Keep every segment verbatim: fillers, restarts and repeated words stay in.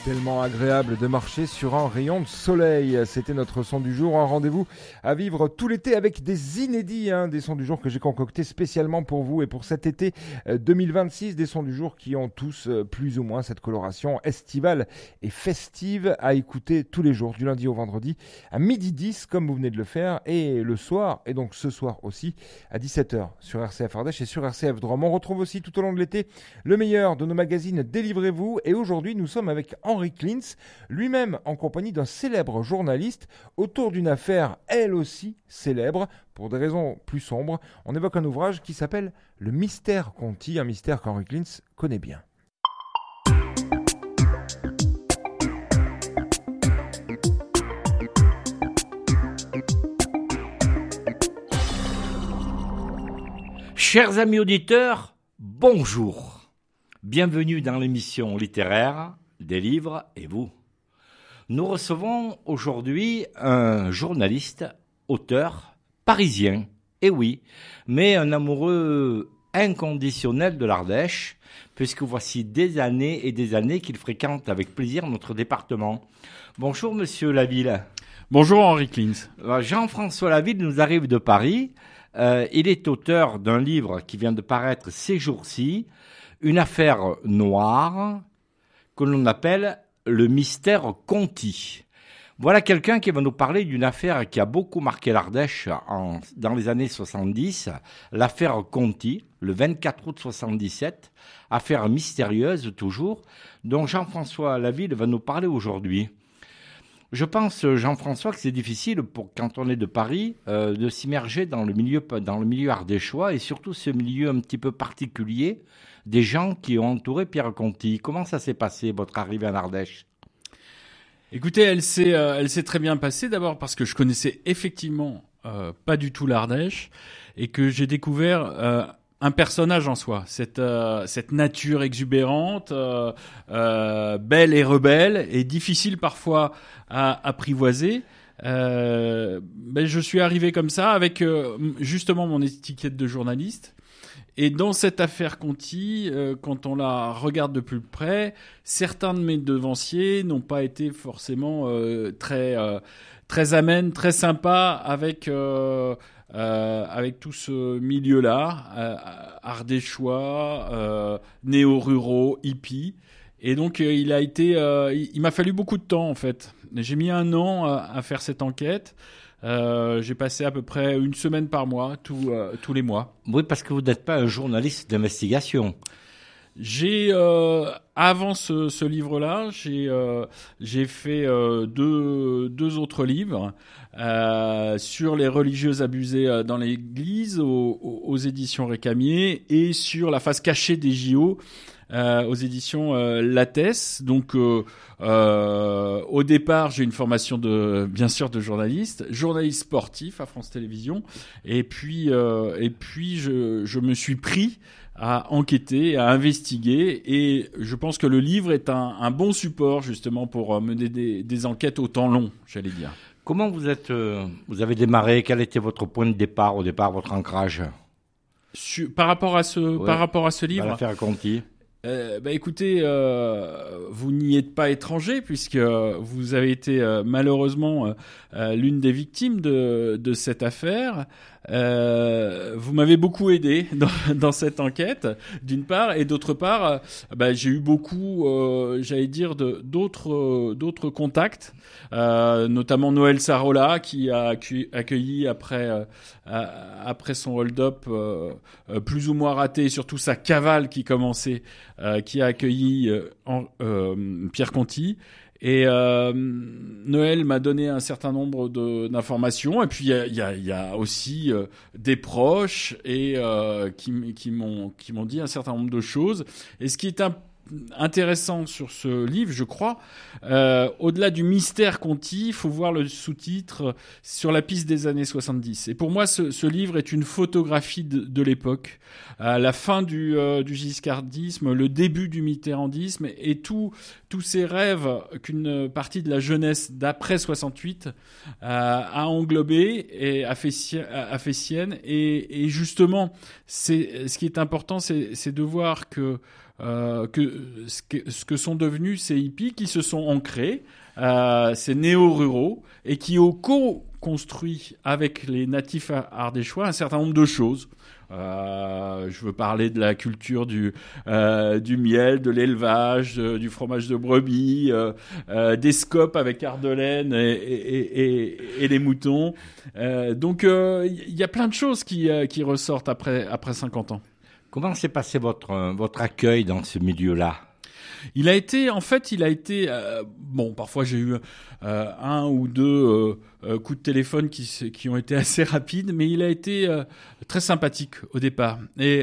Tellement agréable de marcher sur un rayon de soleil. C'était notre son du jour, un rendez-vous à vivre tout l'été avec des inédits, hein, des sons du jour que j'ai concoctés spécialement pour vous et pour cet été deux mille vingt-six, des sons du jour qui ont tous plus ou moins cette coloration estivale et festive à écouter tous les jours, du lundi au vendredi à midi dix comme vous venez de le faire, et le soir, et donc ce soir aussi à dix-sept heures sur R C F Ardèche et sur R C F Drôme. On retrouve aussi tout au long de l'été le meilleur de nos magazines Délivrez-vous, et aujourd'hui nous sommes avec Henri Klintz, lui-même en compagnie d'un célèbre journaliste autour d'une affaire elle aussi célèbre pour des raisons plus sombres. On évoque un ouvrage qui s'appelle Le Mystère Conti, un mystère qu'Henri Klintz connaît bien. Chers amis auditeurs, bonjour. Bienvenue dans l'émission littéraire des livres et vous. Nous recevons aujourd'hui un journaliste, auteur, parisien, et oui, mais un amoureux inconditionnel de l'Ardèche, puisque voici des années et des années qu'il fréquente avec plaisir notre département. Bonjour Monsieur Laville. Bonjour Henri Klintz. Jean-François Laville nous arrive de Paris. Euh, il est auteur d'un livre qui vient de paraître ces jours-ci, une affaire noire que l'on appelle Le Mystère Conti. Voilà quelqu'un qui va nous parler d'une affaire qui a beaucoup marqué l'Ardèche en, dans les années soixante-dix, l'affaire Conti, le vingt-quatre août soixante-dix-sept, affaire mystérieuse toujours, dont Jean-François Laville va nous parler aujourd'hui. Je pense, Jean-François, que c'est difficile pour quand on est de Paris euh, de s'immerger dans le milieu dans le milieu ardéchois et surtout ce milieu un petit peu particulier des gens qui ont entouré Pierre Conti. Comment ça s'est passé votre arrivée en Ardèche ? Écoutez, elle s'est euh, elle s'est très bien passée d'abord parce que je connaissais effectivement euh, pas du tout l'Ardèche et que j'ai découvert euh, un personnage en soi, cette euh, cette nature exubérante, euh, euh, belle et rebelle et difficile parfois à apprivoiser. Euh, ben je suis arrivé comme ça avec euh, justement mon étiquette de journaliste. Et dans cette affaire Conti, euh, quand on la regarde de plus près, certains de mes devanciers n'ont pas été forcément euh, très euh, très amènes, très sympas avec euh, euh, avec tout ce milieu-là, euh, ardéchois, euh, néo-ruraux, hippies. Et donc euh, il a été, euh, il, il m'a fallu beaucoup de temps en fait. J'ai mis un an à, à faire cette enquête. Euh, j'ai passé à peu près une semaine par mois, tout, euh, tous les mois. Oui, parce que vous n'êtes pas un journaliste d'investigation. J'ai, euh, avant ce, ce livre-là, j'ai, euh, j'ai fait euh, deux, deux autres livres euh, sur les religieuses abusées dans l'Église aux, aux éditions Récamier et sur la face cachée des J O. Euh, aux éditions euh, Lattès. Donc, euh, euh, au départ, j'ai une formation de, bien sûr, de journaliste, journaliste sportif à France Télévisions. Et puis, euh, et puis, je, je me suis pris à enquêter, à investiguer. Et je pense que le livre est un, un bon support justement pour mener des, des enquêtes au temps long, j'allais dire. Comment vous êtes, euh, vous avez démarré ? Quel était votre point de départ, au départ, votre ancrage ? Sur, par rapport à ce, ouais. par rapport à ce livre. À l'affaire Conti. Euh, bah écoutez, euh, vous n'y êtes pas étranger puisque vous avez été euh, malheureusement euh, l'une des victimes de, de cette affaire. Euh, vous m'avez beaucoup aidé dans, dans cette enquête, d'une part, et d'autre part, euh, bah, j'ai eu beaucoup, euh, j'allais dire, de, d'autres, euh, d'autres contacts, euh, notamment Noël Sarola qui a accueilli, accueilli après, euh, après son hold-up euh, euh, plus ou moins raté, et surtout sa cavale qui commençait. Euh, qui a accueilli euh, en, euh, Pierre Conti. Et euh, Noël m'a donné un certain nombre de, d'informations. Et puis, il y a, y a, y a aussi euh, des proches et, euh, qui, qui, m'ont, qui m'ont dit un certain nombre de choses. Et ce qui est un intéressant sur ce livre, je crois, euh, au-delà du mystère Conti, il faut voir le sous-titre sur la piste des années soixante-dix. Et pour moi, ce, ce livre est une photographie de, de l'époque, à la fin du, euh, du giscardisme, le début du mitterrandisme et tout, tous ces rêves qu'une partie de la jeunesse d'après soixante-huit euh, a englobé et a fait, a fait sienne. Et, et justement, c'est, ce qui est important, c'est, c'est de voir que euh, que, ce que ce que sont devenus ces hippies qui se sont ancrés, euh, ces néo-ruraux, et qui ont co-construit avec les natifs ardéchois un certain nombre de choses. Euh, je veux parler de la culture du, euh, du miel, de l'élevage, de, du fromage de brebis, euh, euh, des scopes avec Ardelaine et, et, et, et les moutons. Euh, donc il euh, y a plein de choses qui, euh, qui ressortent après, après cinquante ans. Comment s'est passé votre, votre accueil dans ce milieu-là ? Il a été, en fait, il a été, euh, bon, parfois j'ai eu euh, un ou deux euh, euh, coups de téléphone qui, qui ont été assez rapides, mais il a été euh, très sympathique au départ. Et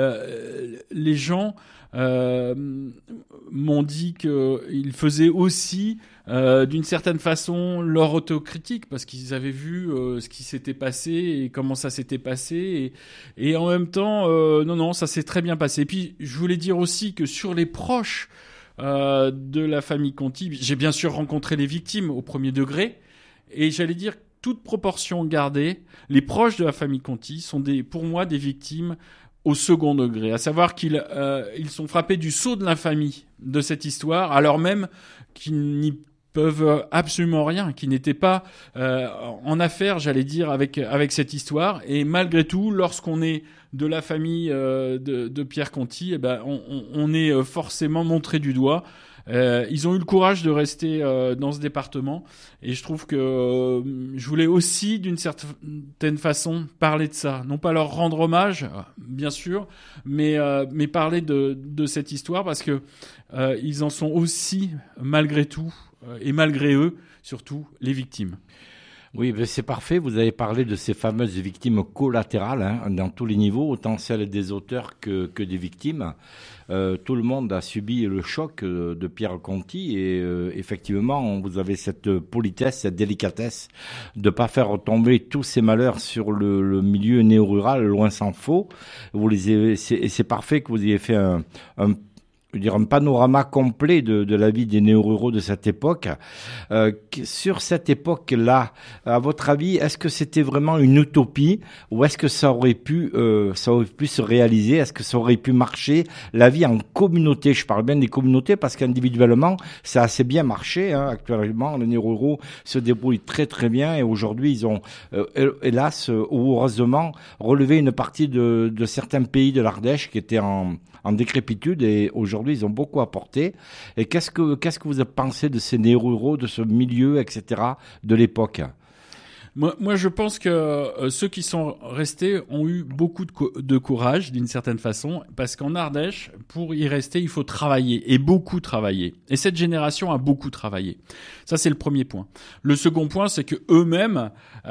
euh, les gens euh, m'ont dit qu'il faisait aussi, euh, d'une certaine façon, leur autocritique, parce qu'ils avaient vu euh, ce qui s'était passé et comment ça s'était passé. Et, et en même temps, euh, non, non, ça s'est très bien passé. Et puis, je voulais dire aussi que sur les proches, Euh, de la famille Conti, j'ai bien sûr rencontré les victimes au premier degré, et j'allais dire, toute proportion gardée, les proches de la famille Conti sont des, pour moi des victimes au second degré, à savoir qu'ils euh, ils sont frappés du sceau de l'infamie de cette histoire, alors même qu'ils n'y peuvent absolument rien, qui n'étaient pas euh, en affaire, j'allais dire, avec avec cette histoire. Et malgré tout, lorsqu'on est de la famille euh, de, de Pierre Conti, eh ben, on, on, on est forcément montré du doigt. Euh, ils ont eu le courage de rester euh, dans ce département, et je trouve que euh, je voulais aussi, d'une certaine façon, parler de ça. Non pas leur rendre hommage, bien sûr, mais, euh, mais parler de, de cette histoire, parce que euh, ils en sont aussi, malgré tout, euh, et malgré eux, surtout, les victimes. Oui, ben c'est parfait. Vous avez parlé de ces fameuses victimes collatérales hein, dans tous les niveaux, autant celles des auteurs que, que des victimes. Euh, tout le monde a subi le choc euh, de Pierre Conti et euh, effectivement, vous avez cette politesse, cette délicatesse de pas faire retomber tous ces malheurs sur le, le milieu néo-rural, loin s'en faut. Vous les avez, c'est, et c'est parfait que vous ayez fait un, un je veux dire, un panorama complet de, de la vie des néo-ruraux de cette époque. Euh, sur cette époque-là, à votre avis, est-ce que c'était vraiment une utopie ou est-ce que ça aurait pu, euh, ça aurait pu se réaliser? Est-ce que ça aurait pu marcher? La vie en communauté, je parle bien des communautés parce qu'individuellement, ça a assez bien marché. Hein. Actuellement, les néo-ruraux se débrouillent très très bien et aujourd'hui, ils ont, euh, hélas ou heureusement, relevé une partie de, de certains pays de l'Ardèche qui étaient en, en décrépitude et aujourd'hui, ils ont beaucoup apporté. Et qu'est-ce que, qu'est-ce que vous pensez de ces néo-ruraux, de ce milieu, et cetera, de l'époque ? Moi, moi, je pense que euh, ceux qui sont restés ont eu beaucoup de, co- de courage, d'une certaine façon, parce qu'en Ardèche, pour y rester, il faut travailler, et beaucoup travailler. Et cette génération a beaucoup travaillé. Ça, c'est le premier point. Le second point, c'est que eux-mêmes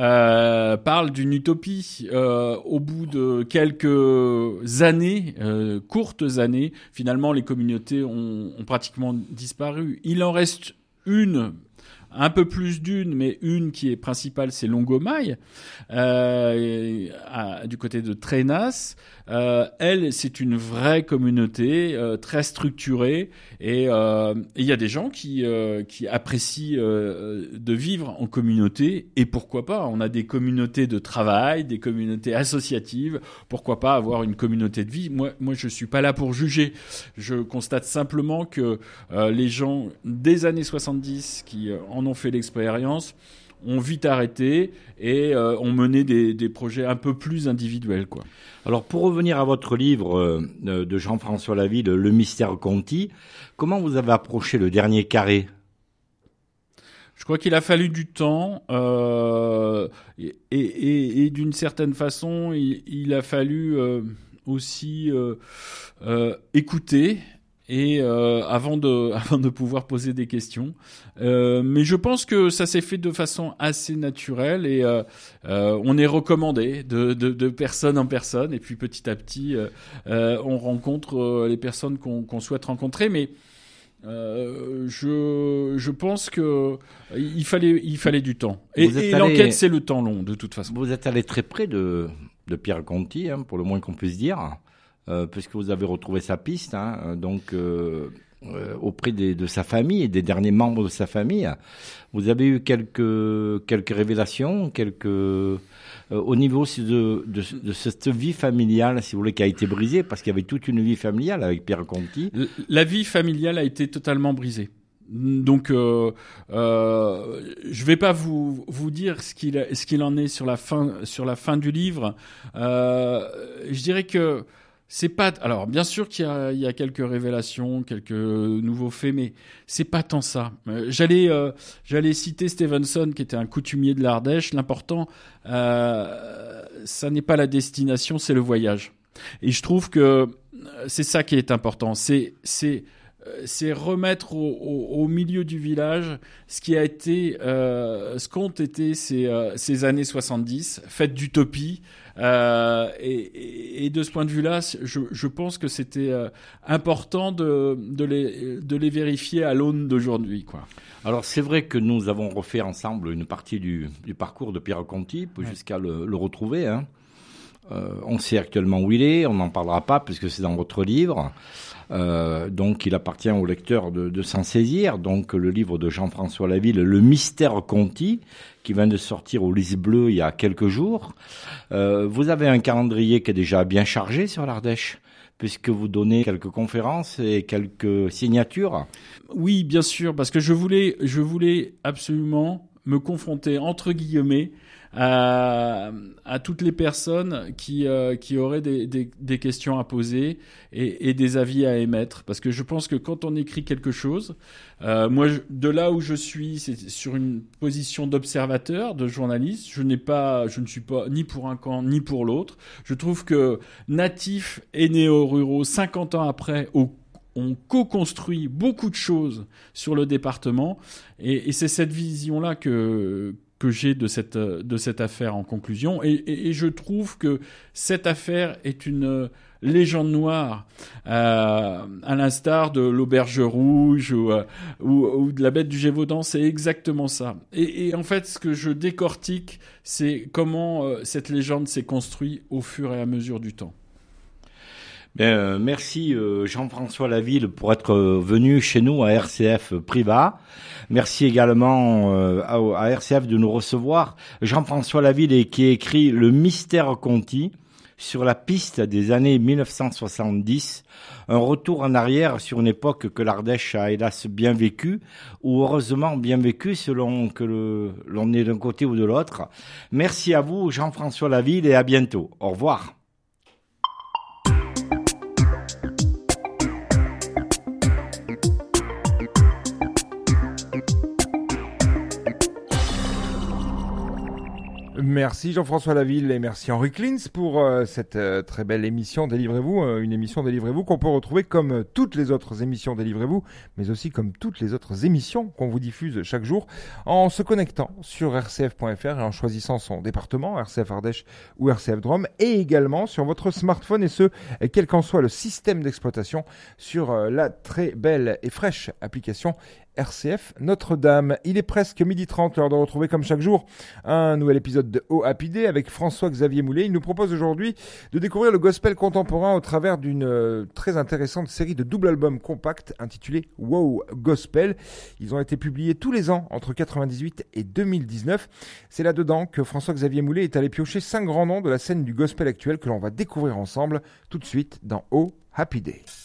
euh, parlent d'une utopie. Euh, au bout de quelques années, euh, courtes années, finalement, les communautés ont, ont pratiquement disparu. Il en reste une. Un peu plus d'une, mais une qui est principale, c'est Longomaille, euh, à, du côté de Trénas. Euh, elle, c'est une vraie communauté euh, très structurée, et il euh, y a des gens qui, euh, qui apprécient euh, de vivre en communauté, et pourquoi pas. On a des communautés de travail, des communautés associatives, pourquoi pas avoir une communauté de vie. Moi, moi je suis pas là pour juger. Je constate simplement que euh, les gens des années soixante-dix qui euh, en ont fait l'expérience ont vite arrêté et euh, ont mené des, des projets un peu plus individuels, quoi. Alors, pour revenir à votre livre euh, de Jean-François Laville, Le Mystère Conti, comment vous avez approché le dernier carré ? Je crois qu'il a fallu du temps euh, et, et, et d'une certaine façon, il, il a fallu euh, aussi euh, euh, écouter. Et euh, avant de avant de pouvoir poser des questions, euh, mais je pense que ça s'est fait de façon assez naturelle et euh, euh, on est recommandé de, de de personne en personne et puis petit à petit euh, euh, on rencontre euh, les personnes qu'on qu'on souhaite rencontrer, mais euh, je je pense que il fallait il fallait du temps et, et allé... l'enquête c'est le temps long de toute façon. Vous êtes allé très près de de Pierre Conti, hein, pour le moins qu'on puisse dire. Euh, puisque vous avez retrouvé sa piste, hein, donc euh, euh, auprès des, de sa famille et des derniers membres de sa famille. Vous avez eu quelques, quelques révélations, quelques, euh, au niveau aussi de, de, de cette vie familiale, si vous voulez, qui a été brisée, parce qu'il y avait toute une vie familiale avec Pierre Conti. La vie familiale a été totalement brisée. Donc, euh, euh, je vais pas vous vous dire ce qu'il ce qu'il en est sur la fin sur la fin du livre. Euh, je dirais que c'est pas. Alors, bien sûr qu'il y a il y a quelques révélations, quelques nouveaux faits, mais c'est pas tant ça. Euh, j'allais euh, j'allais citer Stevenson, qui était un coutumier de l'Ardèche. L'important, euh, ça n'est pas la destination, c'est le voyage. Et je trouve que c'est ça qui est important. C'est c'est c'est remettre au, au, au milieu du village ce qui a été, euh, ce qu'ont été ces, euh, ces années soixante-dix, faites d'utopie. Euh, et, et, et de ce point de vue-là, je, je pense que c'était euh, important de, de, les, de les vérifier à l'aune d'aujourd'hui, quoi. Alors c'est vrai que nous avons refait ensemble une partie du, du parcours de Pierre Conti Ouais. jusqu'à le, le retrouver, hein. Euh, on sait actuellement où il est, on n'en parlera pas puisque c'est dans votre livre. Euh, donc il appartient au lecteur de, de s'en saisir. Donc le livre de Jean-François Laville, Le Mystère Conti, qui vient de sortir au Lys Bleu il y a quelques jours. Euh, vous avez un calendrier qui est déjà bien chargé sur l'Ardèche, puisque vous donnez quelques conférences et quelques signatures. Oui, bien sûr, parce que je voulais, je voulais absolument me confronter, entre guillemets, à, à toutes les personnes qui, euh, qui auraient des, des, des questions à poser et, et des avis à émettre. Parce que je pense que quand on écrit quelque chose, euh, moi, je, de là où je suis, c'est sur une position d'observateur, de journaliste. Je n'ai pas, je ne suis pas ni pour un camp ni pour l'autre. Je trouve que natifs et néo-ruraux, cinquante ans après, au on co-construit beaucoup de choses sur le département, et, et c'est cette vision-là que que j'ai de cette de cette affaire en conclusion, et, et, et je trouve que cette affaire est une légende noire, euh, à l'instar de l'Auberge Rouge ou, ou, ou de la Bête du Gévaudan. C'est exactement ça. Et, et en fait, ce que je décortique, c'est comment euh, cette légende s'est construite au fur et à mesure du temps. Bien, euh, merci euh, Jean-François Laville pour être euh, venu chez nous à R C F Privat. Merci également euh, à, à R C F de nous recevoir. Jean-François Laville est, qui a écrit Le Mystère Conti, sur la piste des années mille neuf cent soixante-dix, un retour en arrière sur une époque que l'Ardèche a hélas bien vécue, ou heureusement bien vécue selon que le, l'on est d'un côté ou de l'autre. Merci à vous Jean-François Laville et à bientôt. Au revoir. Merci Jean-François Laville et merci Henri Klins pour euh, cette euh, très belle émission Délivrez-vous, euh, une émission Délivrez-vous qu'on peut retrouver comme euh, toutes les autres émissions Délivrez-vous, mais aussi comme toutes les autres émissions qu'on vous diffuse chaque jour en se connectant sur r c f point f r et en choisissant son département, R C F Ardèche ou R C F Drôme, et également sur votre smartphone, et ce, quel qu'en soit le système d'exploitation, sur euh, la très belle et fraîche application R C F Notre-Dame. Il est presque midi trente, l'heure de retrouver comme chaque jour un nouvel épisode de Oh Happy Day avec François-Xavier Moulet. Il nous propose aujourd'hui de découvrir le gospel contemporain au travers d'une euh, très intéressante série de double albums compacts intitulés Wow Gospel. Ils ont été publiés tous les ans entre quatre-vingt-dix-huit et deux mille dix-neuf. C'est là-dedans que François-Xavier Moulet est allé piocher cinq grands noms de la scène du gospel actuel que l'on va découvrir ensemble tout de suite dans Oh Happy Day.